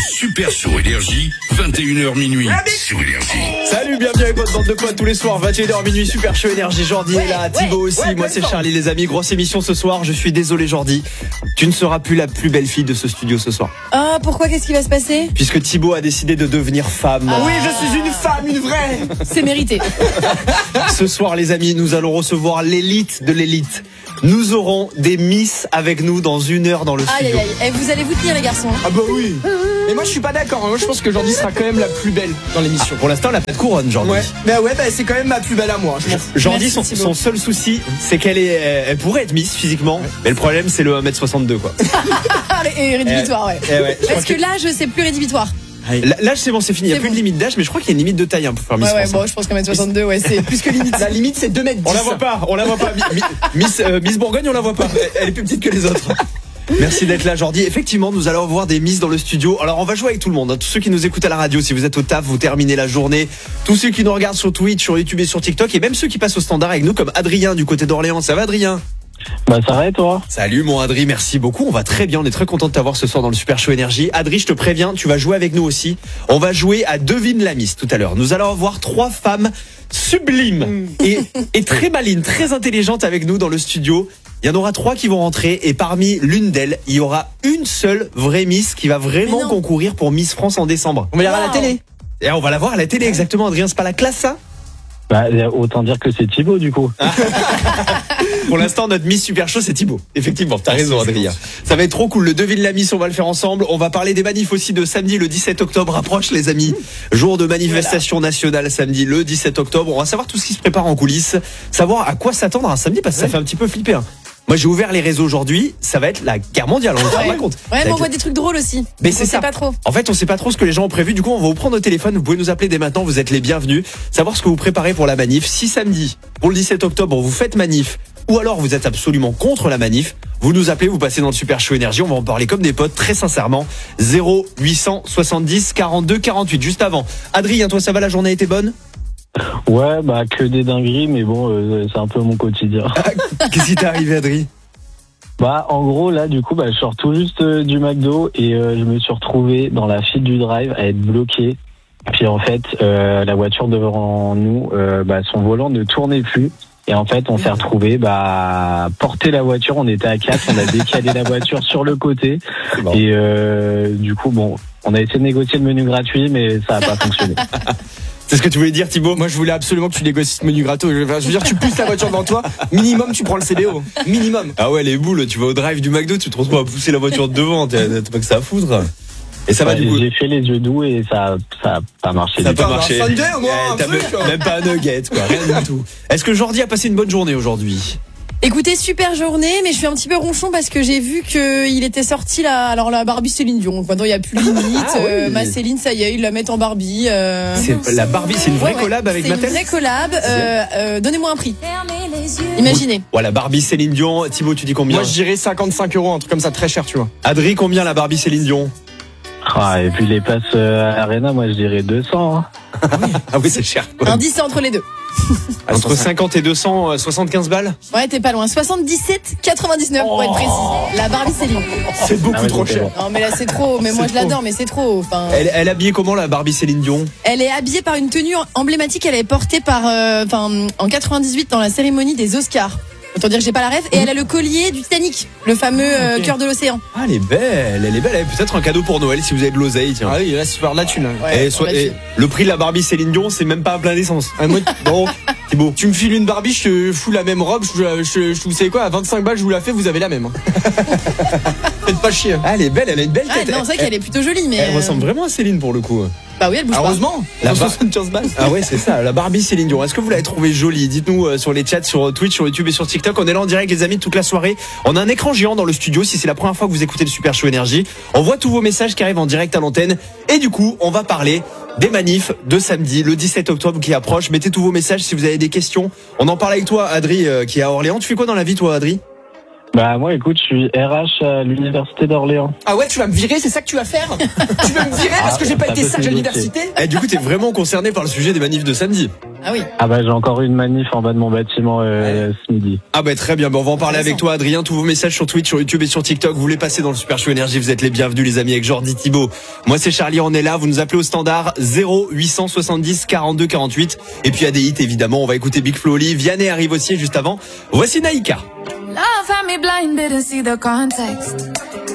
Super Show Énergie, 21h minuit sur Énergie. Salut, bienvenue avec votre bande de potes tous les soirs, 21h minuit, Super Show Énergie. Jordi est là, Thibaut aussi, moi c'est Charlie les amis. Grosse émission ce soir, je suis désolé Jordi, tu ne seras plus la plus belle fille de ce studio ce soir. Ah, pourquoi, qu'est-ce qui va se passer? Puisque Thibaut a décidé de devenir femme. Oui, je suis une femme, une vraie. C'est mérité. Ce soir les amis, nous allons recevoir l'élite de l'élite. Nous aurons des Miss avec nous dans 1 heure dans le Aïe studio. aïe aïe, vous allez vous tenir les garçons. Ah bah oui. Mais moi je suis pas d'accord, moi je pense que Jordi sera quand même la plus belle dans l'émission. Pour l'instant elle a pas de couronne Jordi. Ouais, bah c'est quand même ma plus belle à moi. Jordi, Merci, son seul souci, c'est elle pourrait être Miss physiquement, mais le problème c'est le 1m62 quoi. Et rédhibitoire, ouais. Ouais, Parce que l'âge, c'est plus rédhibitoire. L'âge c'est bon, c'est fini, il n'y a plus de limite d'âge, mais je crois qu'il y a une limite de taille pour faire Miss France. Bon, je pense qu'un mètre 62, ouais, c'est plus que limite. La limite c'est 2m10. On la voit pas. Miss Bourgogne, on la voit pas. Elle est plus petite que les autres. Merci d'être là Jordi. Effectivement, nous allons voir des Miss dans le studio. Alors on va jouer avec tout le monde, tous ceux qui nous écoutent à la radio, si vous êtes au taf, vous terminez la journée, tous ceux qui nous regardent sur Twitch, sur YouTube et sur TikTok, et même ceux qui passent au standard avec nous comme Adrien du côté d'Orléans. Ça va Adrien? Bah ça va et toi? Salut mon Adri, merci beaucoup, on va très bien, on est très content de t'avoir ce soir dans le Super Show Énergie. Adri, je te préviens, tu vas jouer avec nous aussi. On va jouer à Devine la Miss tout à l'heure. Nous allons avoir 3 femmes sublimes et très malines, très intelligentes avec nous dans le studio. Il y en aura 3 qui vont rentrer et parmi l'une d'elles, il y aura une seule vraie Miss qui va vraiment concourir pour Miss France en décembre. On va la voir à la télé. Et on va la voir à la télé exactement Adrien, c'est pas la classe ça? Bah autant dire que c'est Thibaut du coup. Pour l'instant, notre Miss Super Show, c'est Thibaut. Effectivement, t'as raison, Adrien. Ça va être trop cool. Le Devine la Miss, on va le faire ensemble. On va parler des manifs aussi de samedi, le 17 octobre. Approche, les amis. Jour de manifestation nationale samedi, le 17 octobre. On va savoir tout ce qui se prépare en coulisses. Savoir à quoi s'attendre un samedi, parce que ça fait un petit peu flipper. Moi, j'ai ouvert les réseaux aujourd'hui. Ça va être la guerre mondiale. On se rend pas compte. Ouais, mais on voit des trucs drôles aussi. Mais c'est ça. Pas trop. En fait, on sait pas trop ce que les gens ont prévu. Du coup, on va vous prendre au téléphone. Vous pouvez nous appeler dès maintenant. Vous êtes les bienvenus. Savoir ce que vous préparez pour la manif. Si samedi, pour le 17 octobre, vous faites manif, ou alors vous êtes absolument contre la manif, vous nous appelez, vous passez dans le Super Show Énergie. On va en parler comme des potes, très sincèrement. 0870 42 48. Juste avant. Adrien, toi, ça va? La journée a été bonne? Ouais, bah que des dingueries, mais bon, c'est un peu mon quotidien. Qu'est-ce qui t'est arrivé, Adrien? Bah en gros là du coup je sors tout juste du McDo et je me suis retrouvé dans la file du drive à être bloqué. Puis en fait la voiture devant nous, son volant ne tournait plus. Et en fait on s'est retrouvé porter la voiture, on était à 4, on a décalé la voiture sur le côté. Bon. Et du coup on a essayé de négocier le menu gratuit mais ça n'a pas fonctionné. C'est ce que tu voulais dire Thibaut? Moi je voulais absolument que tu négocies ce menu gratos. Je veux dire, tu pousses la voiture devant toi, minimum tu prends le CDO. Minimum. Ah ouais, les boules, tu vas au drive du McDo, tu te retrouves à pousser la voiture de devant, t'as pas que ça à foutre. Et ça va du coup? J'ai fait les yeux doux et ça a pas marché. Ça a pas marché. Sunday, au moins, t'as même pas un nugget quoi, rien du tout. Est-ce que Jordi a passé une bonne journée aujourd'hui? Écoutez, super journée, mais je suis un petit peu ronchon parce que j'ai vu qu'il était sorti la Barbie Céline Dion. Maintenant, il n'y a plus de limite. Ma Céline, ça y est, ils la mettent en Barbie. C'est la Barbie, c'est une vraie collab avec Mattel. C'est une vraie collab. Donnez-moi un prix. Imaginez. Voilà, Barbie Céline Dion. Thibaut, tu dis combien? Moi, je dirais 55 €, un truc comme ça, très cher, tu vois. Adri, combien la Barbie Céline Dion? Et puis les passes à l'Arena, moi je dirais 200. Hein. Ah oui, c'est cher. Un 10 entre les deux. Entre 50 et 200, 75 balles? Ouais, t'es pas loin. 77,99 pour être précis. La Barbie Céline. C'est beaucoup trop cher. Non, mais là c'est trop. Mais moi je l'adore, mais c'est trop. Enfin. Elle est habillée comment la Barbie Céline Dion? Elle est habillée par une tenue emblématique. Elle est portée par, en 98 dans la cérémonie des Oscars. Autant dire que j'ai pas la rêve. Et elle a le collier du Titanic, le fameux cœur de l'océan. Ah, elle est belle. Elle est peut-être un cadeau pour Noël si vous avez de l'oseille, tiens. Ah oui, là, c'est faire de la thune. Ouais, et le prix de la Barbie Céline Dion, c'est même pas à plein d'essence. Bon, Thibaut, tu me files une Barbie, je te fous la même robe, vous savez quoi, à 25 balles, je vous la fais, vous avez la même. Faites pas chier. Ah, elle est belle, elle a une belle tête. Non, c'est vrai qu'elle est plutôt jolie, mais. Elle ressemble vraiment à Céline pour le coup. Bah oui, elle bouge heureusement, pas. 75 balles. Ah ouais, c'est ça, la Barbie Céline Dion. Est-ce que vous l'avez trouvée jolie? Dites-nous sur les chats, sur Twitch, sur YouTube et sur TikTok. On est là en direct, les amis, toute la soirée. On a un écran géant dans le studio. Si c'est la première fois que vous écoutez le Super Show Énergie, on voit tous vos messages qui arrivent en direct à l'antenne. Et du coup, on va parler des manifs de samedi, le 17 octobre qui approche. Mettez tous vos messages si vous avez des questions. On en parle avec toi, Adri, qui est à Orléans. Tu fais quoi dans la vie, toi, Adri? Bah moi écoute, je suis RH à l'université d'Orléans. Ah ouais, tu vas me virer, c'est ça que tu vas faire? Tu vas me virer parce que j'ai pas été sage à l'université? Et du coup, t'es vraiment concerné par le sujet des manifs de samedi? Ah oui. Ah bah j'ai encore eu une manif en bas de mon bâtiment ce midi. Ah bah très bien, on va en parler avec toi Adrien, tous vos messages sur Twitch, sur YouTube et sur TikTok, vous voulez passer dans le Super Show Énergie, vous êtes les bienvenus les amis avec Jordi Thibaut. Moi c'est Charlie, on est là, vous nous appelez au standard 0870 42 48 et puis à des hits évidemment, on va écouter Big Flo Oli, Vianney arrive aussi juste avant. Voici Naïka. Love had me blinded and see the context.